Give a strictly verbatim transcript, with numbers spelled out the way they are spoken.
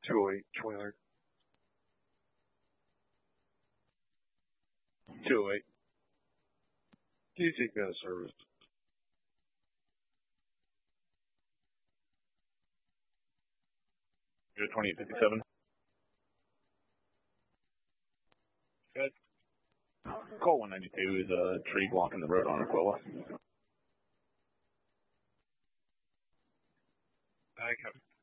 two oh eight, Schweiler. two oh eight. Do you take that service? You're twenty-eight fifty-seven. Good. Call one ninety-two is a tree blocking the road on Aquila. I have